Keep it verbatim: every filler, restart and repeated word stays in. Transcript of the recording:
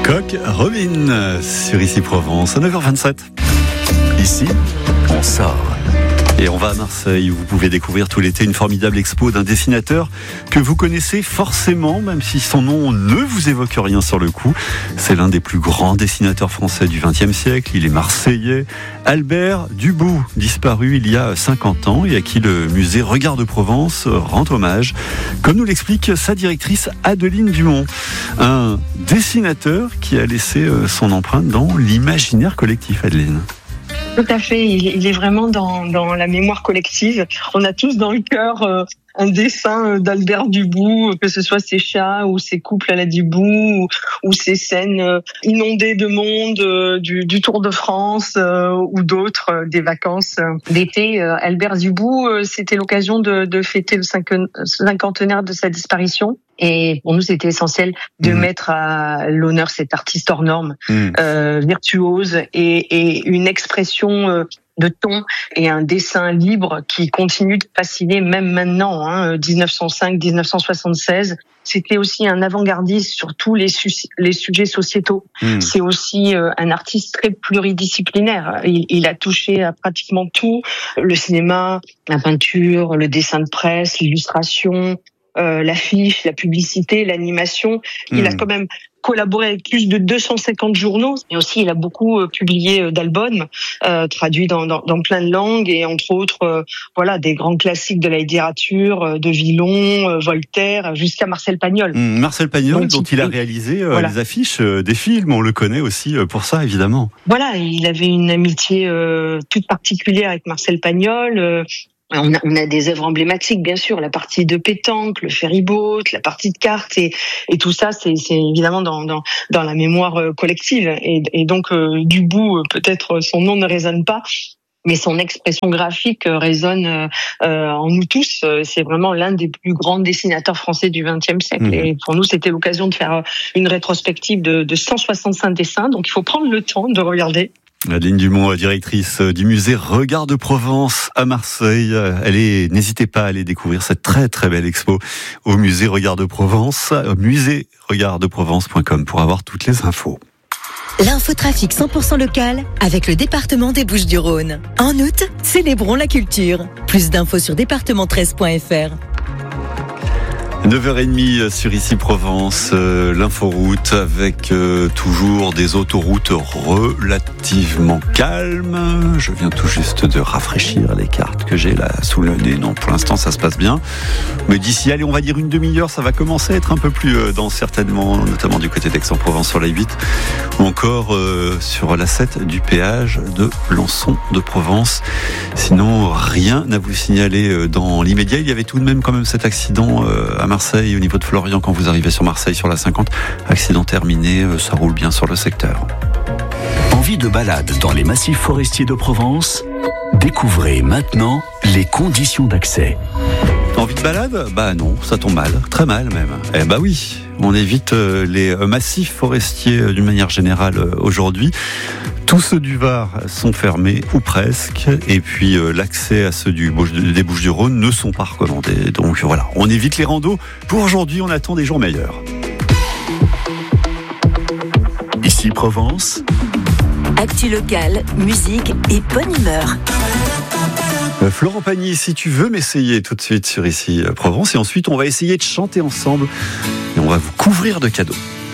Coq Robin sur Ici Provence à neuf heures vingt-sept. Ici, on sort. Et on va à Marseille où vous pouvez découvrir tout l'été une formidable expo d'un dessinateur que vous connaissez forcément, même si son nom ne vous évoque rien sur le coup. C'est l'un des plus grands dessinateurs français du vingtième siècle. Il est marseillais. Albert Dubout, disparu il y a cinquante ans et à qui le musée Regard de Provence rend hommage, comme nous l'explique sa directrice Adeline Dumont. Un dessinateur qui a laissé son empreinte dans l'imaginaire collectif, Adeline. Tout à fait, il est vraiment dans, dans la mémoire collective. On a tous dans le cœur euh, un dessin d'Albert Dubout, que ce soit ses chats ou ses couples à la Dubout, ou, ou ses scènes inondées de monde euh, du, du Tour de France euh, ou d'autres, euh, des vacances d'été. Euh, Albert Dubout, euh, c'était l'occasion de, de fêter le cinquantenaire de sa disparition. Et pour nous, c'était essentiel de mmh. mettre à l'honneur cet artiste hors norme, mmh. euh, virtuose et, et une expression euh, de ton et un dessin libre qui continue de fasciner même maintenant, hein, dix-neuf cent cinq, dix-neuf cent soixante-seize. C'était aussi un avant-gardiste sur tous les, su- les sujets sociétaux. Mmh. C'est aussi euh, un artiste très pluridisciplinaire. Il, il a touché à pratiquement tout, le cinéma, la peinture, le dessin de presse, l'illustration, Euh, l'affiche, la publicité, l'animation. Il mmh. a quand même collaboré avec plus de deux cent cinquante journaux et aussi il a beaucoup euh, publié euh, d'albums euh, traduits dans, dans, dans plein de langues et entre autres euh, voilà des grands classiques de la littérature, euh, de Villon, euh, Voltaire, jusqu'à Marcel Pagnol. Mmh, Marcel Pagnol, donc, dont il a réalisé euh, voilà. les affiches euh, des films. On le connaît aussi euh, pour ça, évidemment. Voilà, il avait une amitié euh, toute particulière avec Marcel Pagnol. Euh, On a, on a des œuvres emblématiques, bien sûr, la partie de pétanque, le ferry-boat, la partie de cartes, et, et tout ça, c'est, c'est évidemment dans, dans, dans la mémoire collective. Et, et donc, euh, Dubout, peut-être son nom ne résonne pas, mais son expression graphique résonne euh, en nous tous. C'est vraiment l'un des plus grands dessinateurs français du vingtième siècle. Mmh. Et pour nous, c'était l'occasion de faire une rétrospective de, de cent soixante-cinq dessins. Donc, il faut prendre le temps de regarder. Adeline Dumont, directrice du musée Regard de Provence à Marseille. Allez, n'hésitez pas à aller découvrir cette très très belle expo au musée Regard de Provence, musée regard de provence point com pour avoir toutes les infos. L'infotrafic cent pour cent local avec le département des Bouches-du-Rhône. En août, célébrons la culture. Plus d'infos sur département treize point f r. neuf heures trente sur Ici Provence, euh, l'inforoute avec euh, toujours des autoroutes relativement calmes. Je viens tout juste de rafraîchir les cartes que j'ai là sous le nez. Non, pour l'instant ça se passe bien. Mais d'ici, allez, on va dire une demi-heure, ça va commencer à être un peu plus euh, dense certainement, notamment du côté d'Aix-en-Provence sur la huit, ou encore euh, sur la sept du péage de Lançon de Provence. Sinon, rien à vous signaler euh, dans l'immédiat. Il y avait tout de même quand même cet accident euh, à Marseille, au niveau de Florian, quand vous arrivez sur Marseille, sur la cinquante. Accident terminé, ça roule bien sur le secteur. Envie de balade dans les massifs forestiers de Provence ? Découvrez maintenant les conditions d'accès. Envie de balade ? Bah non, ça tombe mal, très mal même. Eh bah oui, on évite les massifs forestiers d'une manière générale aujourd'hui. Tous ceux du Var sont fermés, ou presque, et puis euh, l'accès à ceux du, des Bouches-du-Rhône ne sont pas recommandés. Donc voilà, on évite les randos. Pour aujourd'hui, on attend des jours meilleurs. Ici Provence. Actu locale, musique et bonne humeur. Euh, Florent Pagny, si tu veux m'essayer tout de suite sur Ici Provence, et ensuite on va essayer de chanter ensemble, et on va vous couvrir de cadeaux.